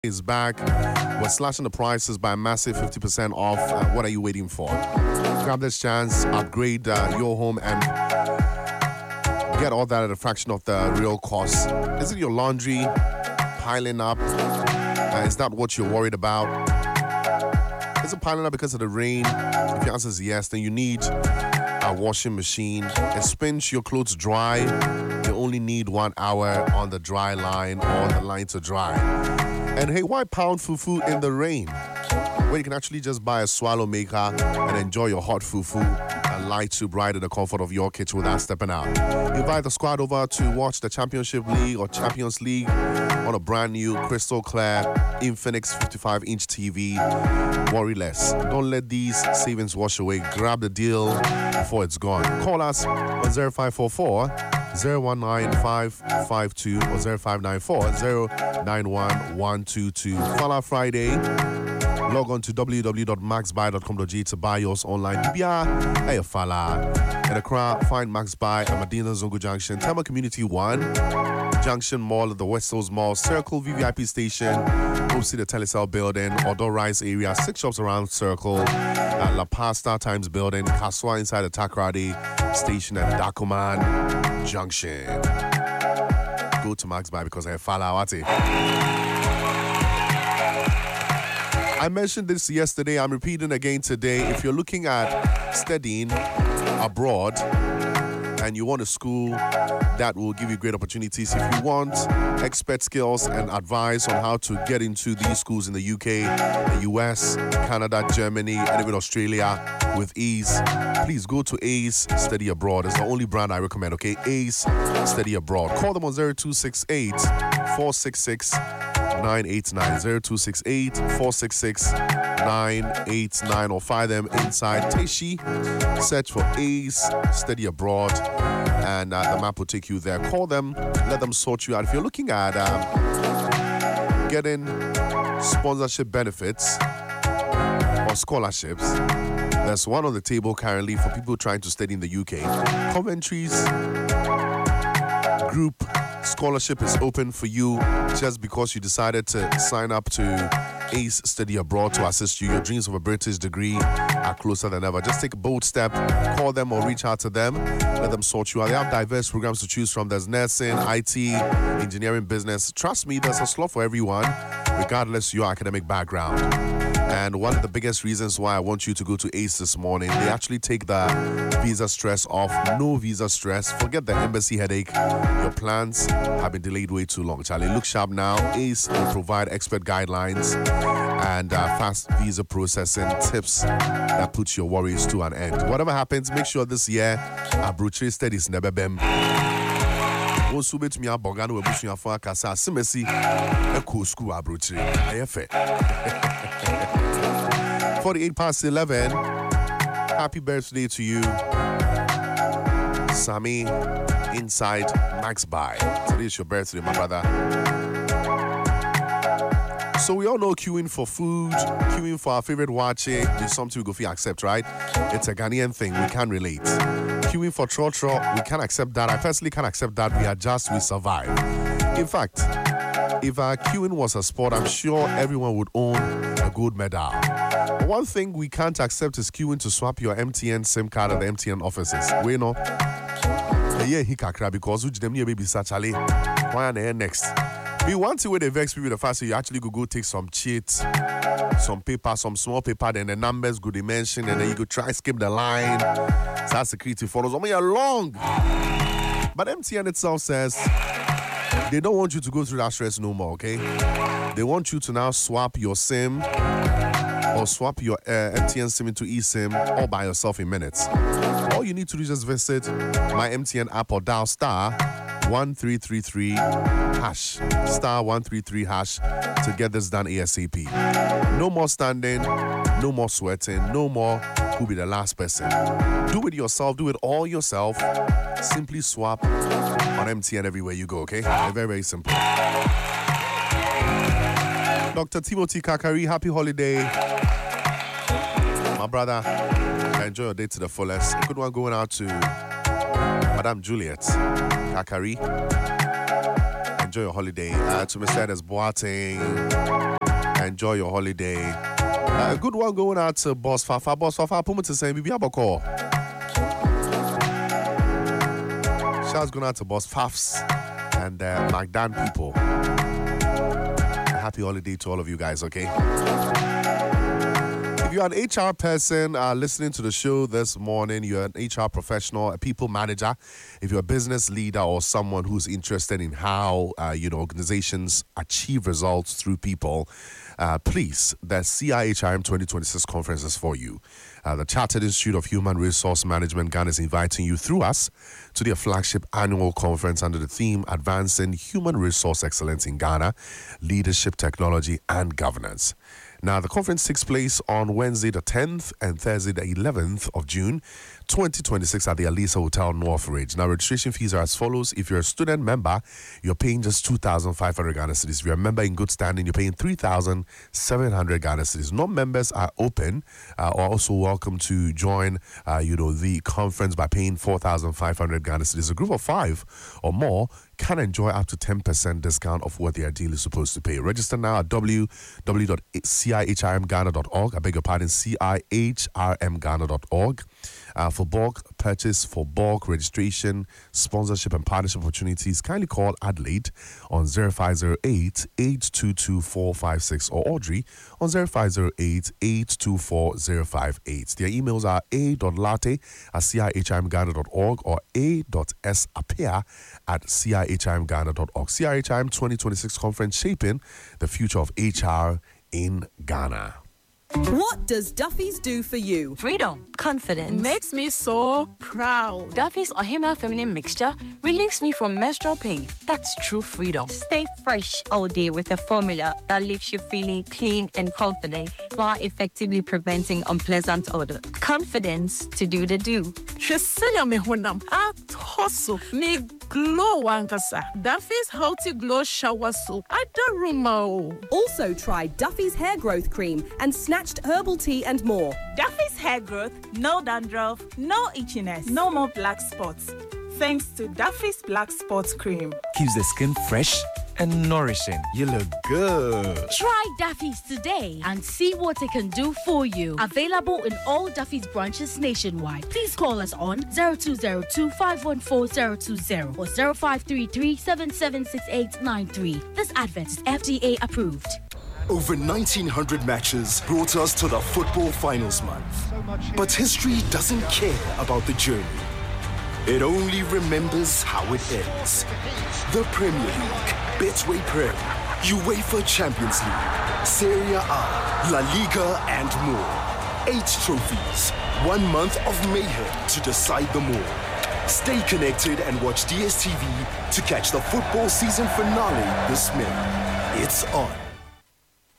is back. We're slashing the prices by a massive 50% off. What are you waiting for? Grab this chance, upgrade your home, and get all that at a fraction of the real cost. Is it your laundry piling up? Is that what you're worried about? Is it piling up because of the rain? If your answer is yes, then you need a washing machine. It spins your clothes dry. You only need 1 hour on the dry line or the line to dry. And hey, why pound fufu in the rain? Well, you can actually just buy a swallow maker and enjoy your hot fufu and light soup right in the comfort of your kitchen without stepping out. Invite the squad over to watch the Championship League or Champions League on a brand new crystal clear Infinix 55-inch TV. Worry less. Don't let these savings wash away. Grab the deal before it's gone. Call us on 0544 019552 or 0594 091122. Fala Friday. Log on to www.maxbuy.com.g to buy yours online. Bibia, hey, Fala. In Accra, find Max Buy at Medina Zongo Junction, Tema Community 1, Junction Mall at the West Hills Mall, Circle VVIP Station, Opposite the Telecel Building, Odo Rise area, 6 shops around Circle, La Paz Star Times Building, Kaswa inside the Takrady Station at Dacoman Junction. Go to Max Buy because I Fala Wati. I mentioned this yesterday. I'm repeating again today. If you're looking at studying abroad and you want a school that will give you great opportunities, if you want expert skills and advice on how to get into these schools in the UK, the US, Canada, Germany, and even Australia with ease, please go to Ace Study Abroad. It's the only brand I recommend, okay? Ace Study Abroad. Call them on 0268 466 989 0268 466 989 or find them inside Teshi. Search for Ace Study Abroad and the map will take you there. Call them, let them sort you out. If you're looking at getting sponsorship benefits or scholarships, there's one on the table currently for people trying to study in the UK. Coventry's group scholarship is open for you just because you decided to sign up to Ace Study Abroad to assist you. Your dreams of a British degree are closer than ever. Just take a bold step, call them or reach out to them, let them sort you out. They have diverse programs to choose from. There's nursing, IT, engineering, business. Trust me, there's a slot for everyone, regardless of your academic background. And one of the biggest reasons why I want you to go to Ace this morning, they actually take the visa stress off. No visa stress. Forget the embassy headache. Your plans have been delayed way too long. Charlie, look sharp now. Ace will provide expert guidelines and fast visa processing tips that puts your worries to an end. Whatever happens, make sure this year Abrochire studies never bem. Also, bet me a bogano we bushing for kasa simesi a cool school Abrochire. 48 past 11. Happy birthday to you, Sammy, inside Max Buy. Today is your birthday, my brother. So we all know queuing for food, queuing for our favorite watch is something we go for accept, right? It's a Ghanaian thing. We can relate. Queuing for trotro, we can accept that. I personally can accept that. We adjust, we survive. In fact, if queuing was a sport, I'm sure everyone would own a gold medal. But one thing we can't accept is queuing to swap your MTN SIM card at the MTN offices. We know. Yeah, he kakra because which them baby sachale. Why are they next? Me want to with the vex people the faster you actually go take some cheats, some paper, some small paper, then the numbers go dimension, and then you go try skip the line. So that's security follows. I mean, you're long. But MTN itself says they don't want you to go through that stress no more, okay? They want you to now swap your SIM or swap your MTN SIM into eSIM all by yourself in minutes. All you need to do is just visit my MTN app or dial star 1333 hash. Star 133 hash to get this done ASAP. No more standing, no more sweating, no more who be the last person. Do it yourself, do it all yourself. Simply swap on MTN everywhere you go, okay? Very, very simple. Dr. Timothy Kakari, happy holiday. My brother, enjoy your day to the fullest. A good one going out to Madame Juliet Kakari. enjoy your holiday. To Mr. Ernest Boateng, enjoy your holiday. Good one going out to Boss Fafa. Boss Fafa, put me to say, Bibi Aboko. Shouts going out to Boss Fafs and Magdan people. Happy holiday to all of you guys, okay? If you're an HR person listening to the show this morning, you're an HR professional, a people manager, if you're a business leader or someone who's interested in how organizations achieve results through people, please, the CIHRM 2026 conference is for you. The Chartered Institute of Human Resource Management Ghana is inviting you through us to their flagship annual conference under the theme Advancing Human Resource Excellence in Ghana, Leadership, Technology and Governance. Now, the conference takes place on Wednesday the 10th and Thursday the 11th of June, 2026 at the Alisa Hotel, Northridge. Now, registration fees are as follows. If you're a student member, you're paying just 2,500 Ghana cedis. If you're a member in good standing, you're paying 3,700 Ghana cedis. Non-members are open or also welcome to join, the conference by paying 4,500 Ghana cedis. A group of 5 or more can enjoy up to 10% discount of what they are ideally supposed to pay. Register now at www.cihrmghana.org. I beg your pardon, cihrmghana.org. For bulk purchase, for bulk registration, sponsorship and partnership opportunities, kindly call Adelaide on 0508-822-456 or Audrey on 0508-824-058. Their emails are a.latte@cihrmghana.org or a.sapea@cihrmghana.org. CIHRM 2026 conference shaping the future of HR in Ghana. What does Duffy's do for you? Freedom, confidence. Makes me so proud. Duffy's Ohima feminine mixture relieves me from menstrual pain. That's true freedom. Stay fresh all day with a formula that leaves you feeling clean and confident while effectively preventing unpleasant odor. Confidence to do the do. Shesenya me honam atoso me glow wankasa. Duffy's Healthy Glow Shower Soap. I don't remember. Also try Duffy's Hair Growth Cream and Snatched Herbal Tea and more. Duffy's Hair Growth, no dandruff, no itchiness, no more black spots. Thanks to Duffy's Black Spots Cream. Keeps the skin fresh and nourishing. You look good. Try Duffy's today and see what it can do for you. Available in all Duffy's branches nationwide. Please call us on 0202-514-020 or 0533-776893. This advert is FDA approved. Over 1,900 matches brought us to the football finals month. But history doesn't care about the journey. It only remembers how it ends. The Premier League, Betway Prem, UEFA Champions League, Serie A, La Liga and more. 8 trophies, 1 month of mayhem to decide them all. Stay connected and watch DSTV to catch the football season finale this May. It's on.